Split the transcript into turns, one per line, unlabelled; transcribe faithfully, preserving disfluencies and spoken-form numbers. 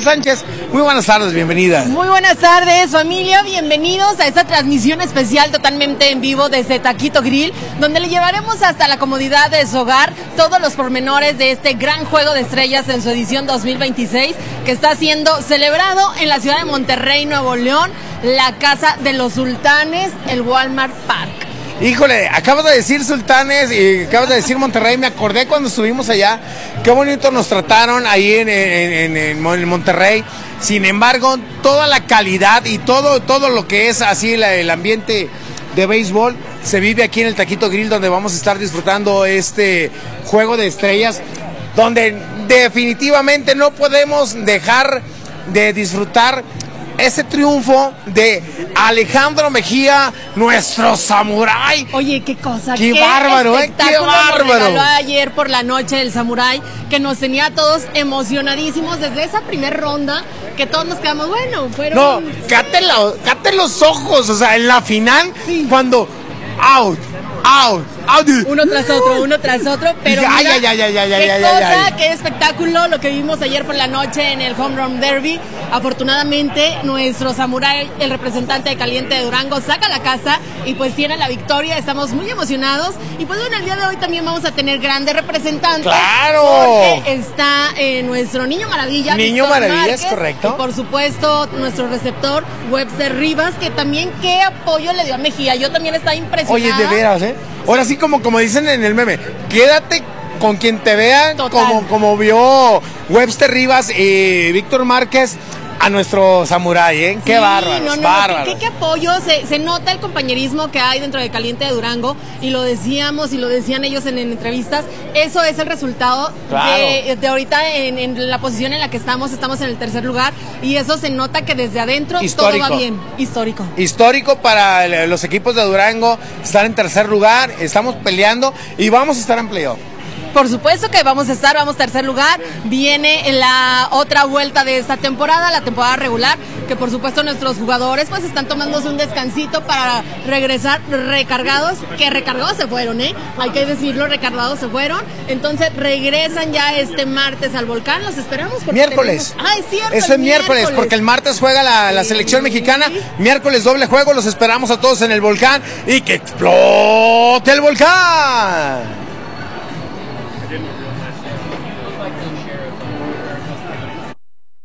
Itzel Sánchez, muy buenas tardes, bienvenida.
Muy buenas tardes, familia, bienvenidos a esta transmisión especial totalmente en vivo desde Taquito Grill, donde le llevaremos hasta la comodidad de su hogar todos los pormenores de este gran juego de estrellas en su edición dos mil veintiséis, que está siendo celebrado en la ciudad de Monterrey, Nuevo León, la Casa de los Sultanes, el Walmart Park.
Híjole, acabas de decir Sultanes y acabas de decir Monterrey, me acordé cuando estuvimos allá, qué bonito nos trataron ahí en, en, en, en Monterrey. Sin embargo, toda la calidad y todo, todo lo que es así la, el ambiente de béisbol se vive aquí en el Taquito Grill, donde vamos a estar disfrutando este juego de estrellas, donde definitivamente no podemos dejar de disfrutar ese triunfo de Alejandro Mejía, nuestro samurái.
Oye, qué cosa,
qué,
qué
bárbaro, eh, qué bárbaro.
Nos regaló ayer por la noche el samurái, que nos tenía a todos emocionadísimos desde esa primera ronda, que todos nos quedamos, bueno, fueron...
No, cáte, la, cáte los ojos, o sea, en la final, sí. Cuando out, out, out.
Uno tras otro, uno tras otro, pero
ya,
mira,
ya, ya, ya, ya,
qué
ya,
cosa,
ya, ya.
Qué espectáculo lo que vimos ayer por la noche en el Home Run Derby. Afortunadamente, nuestro samurái, el representante de Caliente de Durango, saca la casa y pues tiene la victoria. Estamos muy emocionados. Y pues bueno, el día de hoy también vamos a tener grandes representantes.
¡Claro!
Porque está eh, nuestro Niño Maravilla.
Niño
Víctor
Maravilla,
Márquez,
es correcto.
Y por supuesto, nuestro receptor, Webster Rivas, que también qué apoyo le dio a Mejía. Yo también estaba impresionada.
Oye, de veras, ¿eh? Ahora sí, como, como dicen en el meme, quédate con quien te vea, como, como vio Webster Rivas y Víctor Márquez a nuestro samurái, ¿eh? Qué
sí,
bárbaro,
no, no,
bárbaro.
¿Qué, qué, qué apoyo, se, se nota el compañerismo que hay dentro de Caliente de Durango, y lo decíamos y lo decían ellos en, en entrevistas, eso es el resultado
claro.
de, de ahorita en, en la posición en la que estamos, estamos en el tercer lugar, y eso se nota que desde adentro
histórico.
Todo va bien, histórico.
Histórico para los equipos de Durango, estar en tercer lugar, estamos peleando y vamos a estar en playoff.
Por supuesto que vamos a estar, vamos tercer lugar. Viene la otra vuelta de esta temporada, la temporada regular, que por supuesto nuestros jugadores pues están tomándose un descansito para regresar recargados, que recargados se fueron, ¿eh? Hay que decirlo, recargados se fueron. Entonces regresan ya este martes al Volcán, los esperamos.
Miércoles.
Tenemos... Ah, es cierto.
Eso es miércoles, miércoles, porque el martes juega la, sí. la selección mexicana, miércoles doble juego, los esperamos a todos en el Volcán y que explote el volcán.